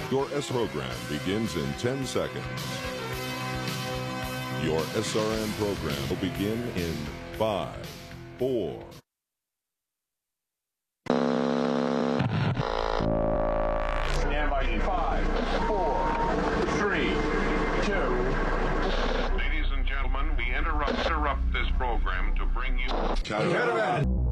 Your S program begins in 10 seconds. Your SRN program will begin in 5, 4. Stand by in 5, 4, 3, 2. Ladies and gentlemen, we interrupt this program to bring you... Caravan.